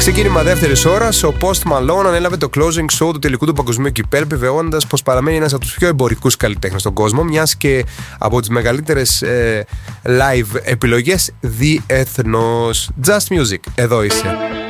Ξεκίνημα δεύτερης ώρας, ο Post Malone ανέλαβε το closing show του τελικού του παγκοσμίου κυπέλλου, επιβεβαιώνοντας πως παραμένει ένας από τους πιο εμπορικούς καλλιτέχνες στον κόσμο, μιας και από τις μεγαλύτερες live επιλογές διεθνώς. Just Music, εδώ είσαι.